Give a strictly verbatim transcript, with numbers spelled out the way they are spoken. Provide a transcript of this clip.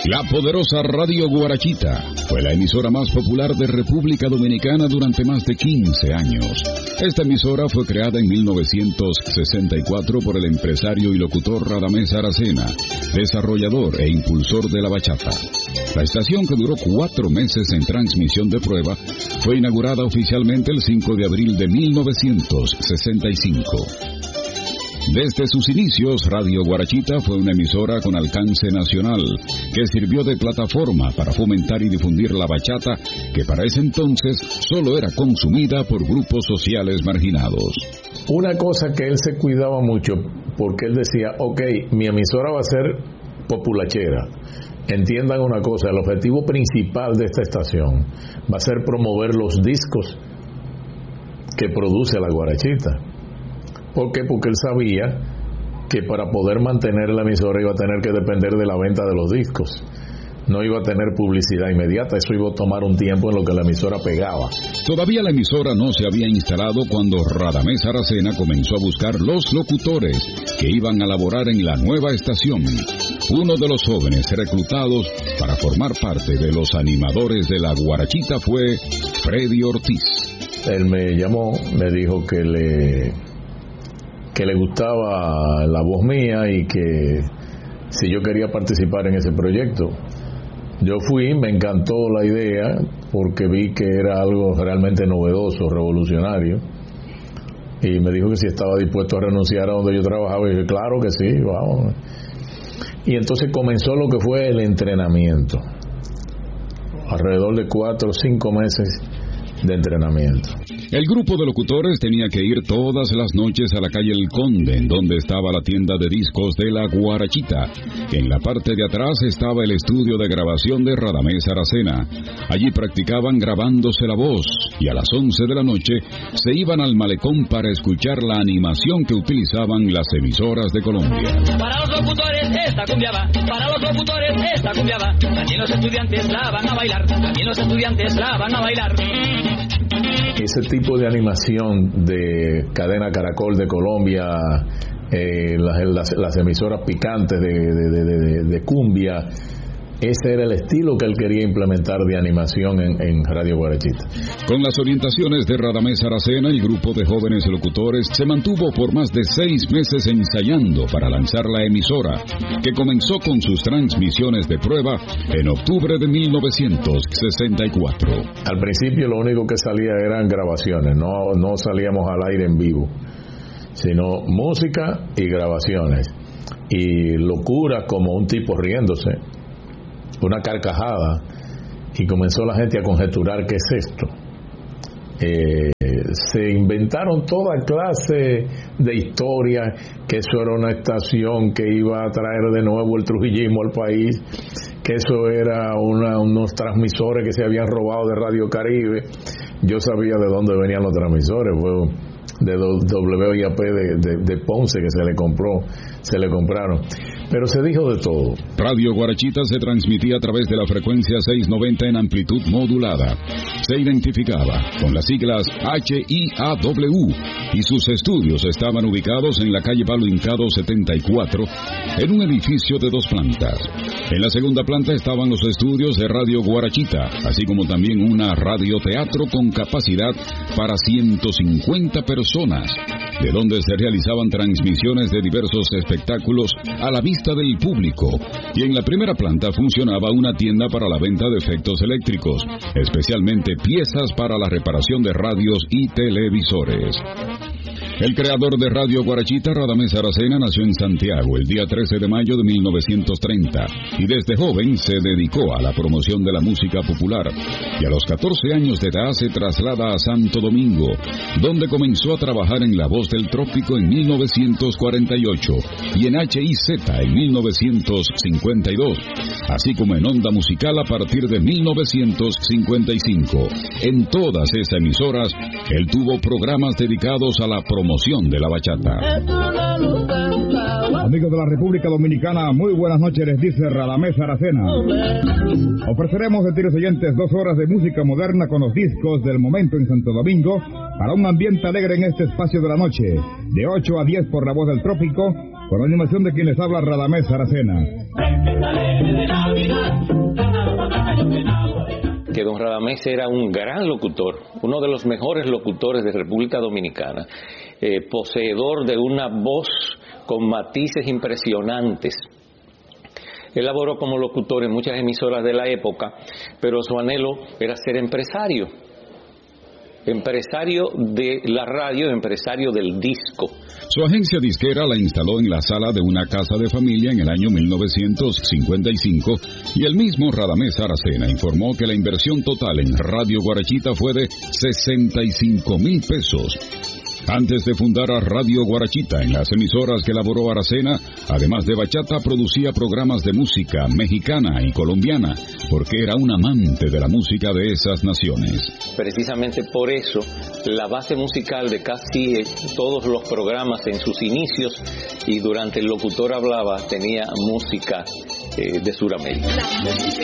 La poderosa Radio Guarachita fue la emisora más popular de República Dominicana durante más de quince años. Esta emisora fue creada en mil novecientos sesenta y cuatro por el empresario y locutor Radamés Aracena, desarrollador e impulsor de la bachata. La estación, que duró cuatro meses en transmisión de prueba, fue inaugurada oficialmente el cinco de abril de mil novecientos sesenta y cinco. Desde sus inicios, Radio Guarachita fue una emisora con alcance nacional, que sirvió de plataforma para fomentar y difundir la bachata, que para ese entonces solo era consumida por grupos sociales marginados. Una cosa que él se cuidaba mucho, porque él decía, ok, mi emisora va a ser populachera. Entiendan una cosa, el objetivo principal de esta estación va a ser promover los discos que produce la Guarachita. ¿Por qué? Porque él sabía que para poder mantener la emisora iba a tener que depender de la venta de los discos. No iba a tener publicidad inmediata, eso iba a tomar un tiempo en lo que la emisora pegaba. Todavía la emisora no se había instalado cuando Radamés Aracena comenzó a buscar los locutores que iban a laborar en la nueva estación. Uno de los jóvenes reclutados para formar parte de los animadores de la Guarachita fue Freddy Ortiz. Él me llamó, me dijo que le... que le gustaba la voz mía y que si yo quería participar en ese proyecto. Yo fui, me encantó la idea porque vi que era algo realmente novedoso, revolucionario, y me dijo que si estaba dispuesto a renunciar a donde yo trabajaba, y dije, claro que sí, vamos. Y entonces comenzó lo que fue el entrenamiento, alrededor de cuatro o cinco meses de entrenamiento. El grupo de locutores tenía que ir todas las noches a la calle El Conde, en donde estaba la tienda de discos de la Guarachita. En la parte de atrás estaba el estudio de grabación de Radamés Aracena. Allí practicaban grabándose la voz, y a las once de la noche se iban al malecón para escuchar la animación que utilizaban las emisoras de Colombia. Para los locutores esta cumbia va, para los locutores esta cumbia va. También los estudiantes la van a bailar, también los estudiantes la van a bailar. Ese tipo de animación de Cadena Caracol de Colombia, eh, las, las, las emisoras picantes de, de, de, de, de cumbia, ese era el estilo que él quería implementar de animación en, en Radio Guarachita. Con las orientaciones de Radamés Aracena, el grupo de jóvenes locutores se mantuvo por más de seis meses ensayando para lanzar la emisora, que comenzó con sus transmisiones de prueba en octubre de mil novecientos sesenta y cuatro. Al principio lo único que salía eran grabaciones, no, no salíamos al aire en vivo, sino música y grabaciones, y locura como un tipo riéndose, una carcajada, y comenzó la gente a conjeturar qué es esto. Eh, se inventaron toda clase de historias, que eso era una estación que iba a traer de nuevo el trujillismo al país, que eso era una, unos transmisores que se habían robado de Radio Caribe. Yo sabía de dónde venían los transmisores, fue de W I A P de, de, de Ponce, que se le compró, se le compraron, pero se dijo de todo. Radio Guarachita se transmitía a través de la frecuencia seiscientos noventa en amplitud modulada. Se identificaba con las siglas H I A W y sus estudios estaban ubicados en la calle Palo Hincado setenta y cuatro, en un edificio de dos plantas. En la segunda planta estaban los estudios de Radio Guarachita, así como también una radioteatro con capacidad para ciento cincuenta personas, de donde se realizaban transmisiones de diversos espectáculos a la vista del público. Y en la primera planta funcionaba una tienda para la venta de efectos eléctricos, especialmente piezas para la reparación de radios y televisores. El creador de Radio Guarachita, Radamés Aracena, nació en Santiago el día trece de mayo de mil novecientos treinta y desde joven se dedicó a la promoción de la música popular, y a los catorce años de edad se traslada a Santo Domingo, donde comenzó a trabajar en La Voz del Trópico en mil novecientos cuarenta y ocho y en H I Z en mil novecientos cincuenta y dos, así como en Onda Musical a partir de mil novecientos cincuenta y cinco. En todas esas emisoras, él tuvo programas dedicados a la promoción de la bachata. Amigos de la República Dominicana, muy buenas noches, les dice Radamés Aracena. Ofreceremos, queridos oyentes, dos horas de música moderna con los discos del momento en Santo Domingo para un ambiente alegre en este espacio de la noche, de ocho a diez por La Voz del Trópico, con la animación de quien les habla, Radamés Aracena. Que don Radamés era un gran locutor, uno de los mejores locutores de República Dominicana, eh, poseedor de una voz con matices impresionantes. Él laboró como locutor en muchas emisoras de la época, pero su anhelo era ser empresario, empresario de la radio, empresario del disco. Su agencia disquera la instaló en la sala de una casa de familia en el año mil novecientos cincuenta y cinco y el mismo Radamés Aracena informó que la inversión total en Radio Guarachita fue de sesenta y cinco mil pesos. Antes de fundar a Radio Guarachita, en las emisoras que elaboró Aracena, además de bachata, producía programas de música mexicana y colombiana, porque era un amante de la música de esas naciones. Precisamente por eso, la base musical de casi todos los programas en sus inicios y durante el locutor hablaba, tenía música eh, de Sudamérica.